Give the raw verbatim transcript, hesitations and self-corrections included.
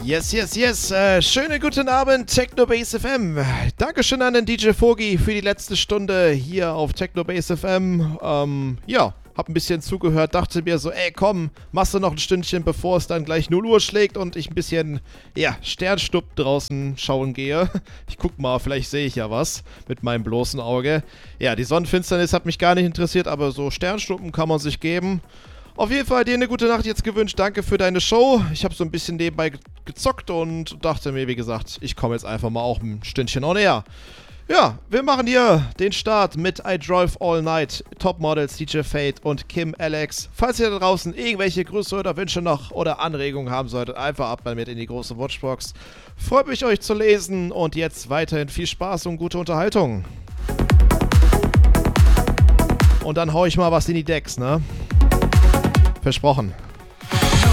Yes, yes, yes. Äh, schönen guten Abend, Technobase F M. Dankeschön an den D J Fogi für die letzte Stunde hier auf Technobase F M. Ähm, ja, hab ein bisschen zugehört, dachte mir so, ey, komm, machst du noch ein Stündchen, bevor es dann gleich null Uhr schlägt und ich ein bisschen, ja, Sternschnuppen draußen schauen gehe. Ich guck mal, vielleicht sehe ich ja was mit meinem bloßen Auge. Ja, die Sonnenfinsternis hat mich gar nicht interessiert, aber so Sternschnuppen kann man sich geben. Auf jeden Fall dir eine gute Nacht jetzt gewünscht. Danke für deine Show. Ich habe so ein bisschen nebenbei ge- gezockt und dachte mir, wie gesagt, ich komme jetzt einfach mal auch ein Stündchen on air. Ja, wir machen hier den Start mit I Drive All Night, Top Models, D J Fate und Kim Alex. Falls ihr da draußen irgendwelche Grüße oder Wünsche noch oder Anregungen haben solltet, einfach ab damit in die große Watchbox. Freut mich, euch zu lesen und jetzt weiterhin viel Spaß und gute Unterhaltung. Und dann hau ich mal was in die Decks, ne? Versprochen.